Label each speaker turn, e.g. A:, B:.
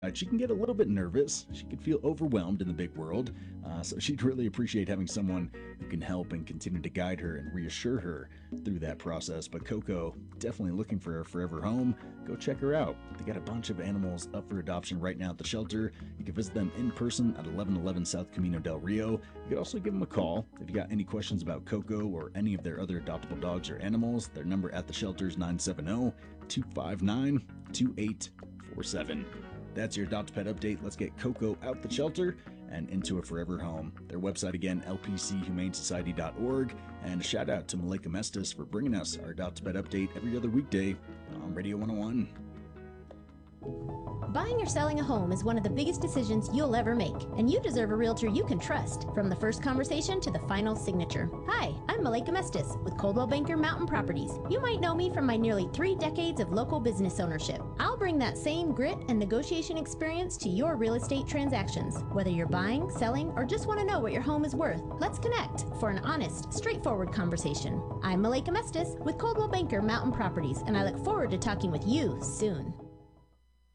A: She can get a little bit nervous. She could feel overwhelmed in the big world. So she'd really appreciate having someone who can help and continue to guide her and reassure her through that process. But Coco, definitely looking for a forever home. Go check her out. They got a bunch of animals up for adoption right now at the shelter. You can visit them in person at 1111 South Camino del Rio. You could also give them a call if you got any questions about Coco or any of their other adoptable dogs or animals. Their number at the shelter is 970 259 2847. That's your Adopt a Pet update. Let's get Coco out the shelter and into a forever home. Their website again, lpchumanesociety.org. And a shout out to Malika Mestis for bringing us our Adopt a Pet update every other weekday on Radio 101.
B: Buying or selling a home is one of the biggest decisions you'll ever make, and you deserve a realtor you can trust, from the first conversation to the final signature. Hi, I'm Malika Mestis with Coldwell Banker Mountain Properties. You might know me from my nearly 3 decades of local business ownership. I'll bring that same grit and negotiation experience to your real estate transactions. Whether you're buying, selling, or just want to know what your home is worth, let's connect for an honest, straightforward conversation. I'm Malika Mestis with Coldwell Banker Mountain Properties, and I look forward to talking with you soon.